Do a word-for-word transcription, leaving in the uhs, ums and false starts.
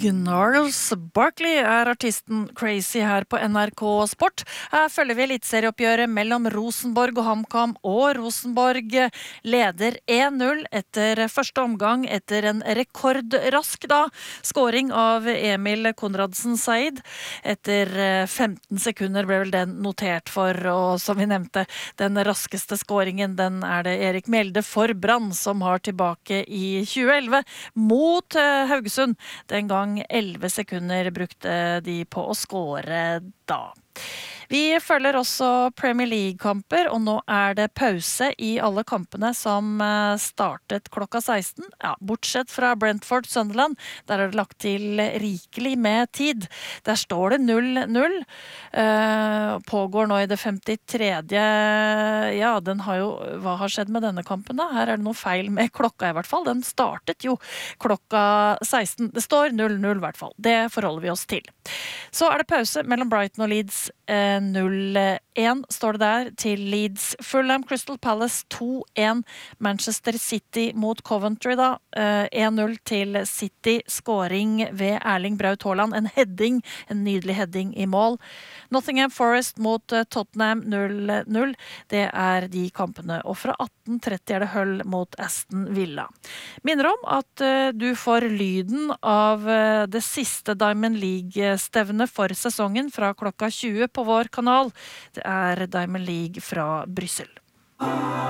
Gnarls Barkley er artisten Crazy her på N R K Sport. Her følger vi elitserieoppgjøret mellom Rosenborg og HamKam, og Rosenborg leder én null etter første omgang etter en rekordrask da scoring av Emil Konradsen Said. Etter femten sekunder ble vel den notert for, og som vi nevnte, den raskeste scoringen, den er det Erik Mjelde for Brann som har tilbake i tjue elleve mot Haugesund. Den gang elleve sekunder brukte de på å score da. Vi følger også Premier League-kamper, og nå er det pause i alle kampene som startet klokka seksten. Ja, bortsett fra Brentford-Sunderland, der er det lagt til rikelig med tid. Der står det null null. Uh, pågår nå i det femtitredje. Ja, den har jo, hva har skjedd med denne kampen da? Her er det noe feil med klokka i hvert fall. Den startet jo klokka seksten. Det står null null i hvert fall. Det forholder vi oss til. Så er det pause mellom Brighton og Leeds. Uh, null én står det der til Leeds. Fulham Crystal Palace to én. Manchester City mot Coventry da. én null til City. Scoring ved Erling Braut Haaland. En heading, en nydelig heading i mål. Nottingham Forest mot Tottenham null null. Det er de kampene. Og fra atten tretti er det Hull mot Aston Villa. Minner om at du får lyden av det siste Diamond League-stevnet for sesongen fra klokka tjue på vår kanal. Det er Diamond League fra Bryssel.